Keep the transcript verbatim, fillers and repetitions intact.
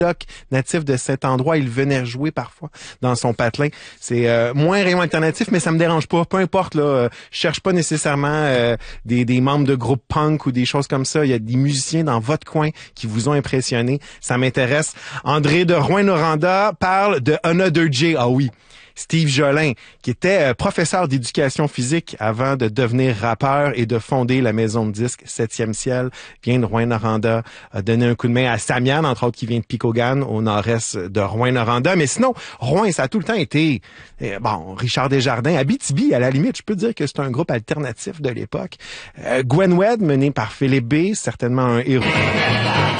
natif de cet endroit, il venait jouer parfois dans son patelin. C'est euh, moins rayon alternatif, mais ça me dérange pas. Peu importe, là, euh, je cherche pas nécessairement euh, des, des membres de groupes punk ou des choses comme ça. Il y a des musiciens dans votre coin qui vous ont impressionné. Ça m'intéresse. André de Rouyn-Noranda parle de Another J. Ah oui. Steve Jolin, qui était professeur d'éducation physique avant de devenir rappeur et de fonder la maison de disques Septième Ciel, vient de Rouyn-Noranda, a donné un coup de main à Samian, entre autres, qui vient de Picogan, au nord-est de Rouyn-Noranda. Mais sinon, Rouyn, ça a tout le temps été, eh, bon, Richard Desjardins, Abitibi, à la limite, je peux dire que c'est un groupe alternatif de l'époque. Euh, Gwen Wed, mené par Philippe B, certainement un héros.